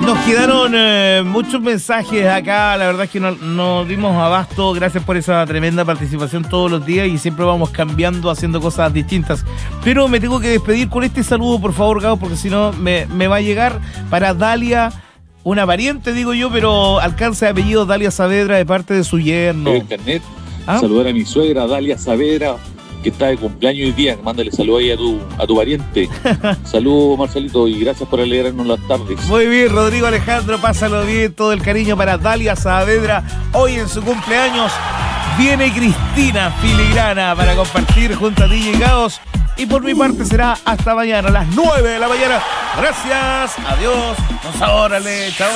Nos quedaron muchos mensajes acá, la verdad es que no dimos abasto, gracias por esa tremenda participación todos los días y siempre vamos cambiando, haciendo cosas distintas. Pero me tengo que despedir con este saludo, por favor, Gabo, porque si no me va a llegar para Dalia, una pariente, digo yo, pero alcance de apellido Dalia Saavedra de parte de su yerno. Internet, saludar a mi suegra Dalia Saavedra, que está de cumpleaños hoy día. Mándale saludos ahí a tu pariente. Saludos, Marcelito, y gracias por alegrarnos las tardes. Muy bien, Rodrigo Alejandro, pásalo bien, todo el cariño para Dalia Saavedra. Hoy en su cumpleaños viene Cristina Filigrana para compartir junto a DJ Gaos. Y por mi parte será hasta mañana a las 9 de la mañana. Gracias, adiós, nos ahórale, chao.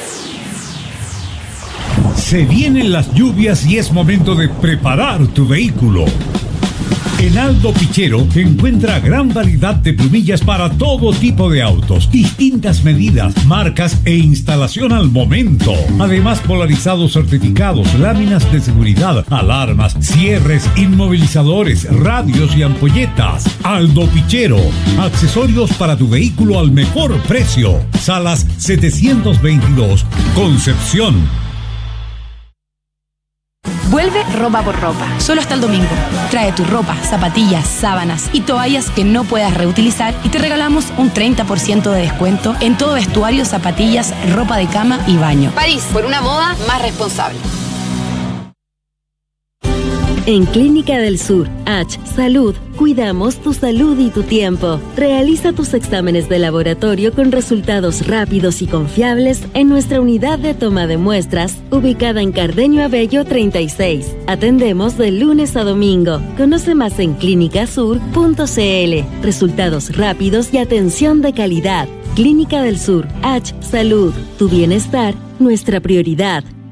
Se vienen las lluvias y es momento de preparar tu vehículo. En Aldo Pichero encuentra gran variedad de plumillas para todo tipo de autos, distintas medidas, marcas e instalación al momento. Además, polarizados certificados, láminas de seguridad, alarmas, cierres, inmovilizadores, radios y ampolletas. Aldo Pichero, accesorios para tu vehículo al mejor precio. Salas 722, Concepción. Vuelve Ropa por Ropa, solo hasta el domingo. Trae tu ropa, zapatillas, sábanas y toallas que no puedas reutilizar y te regalamos un 30% de descuento en todo vestuario, zapatillas, ropa de cama y baño. París, por una moda más responsable. En Clínica del Sur, H Salud, cuidamos tu salud y tu tiempo. Realiza tus exámenes de laboratorio con resultados rápidos y confiables en nuestra unidad de toma de muestras, ubicada en Cardeño Abello 36. Atendemos de lunes a domingo. Conoce más en clinicasur.cl. Resultados rápidos y atención de calidad. Clínica del Sur, H Salud, tu bienestar, nuestra prioridad.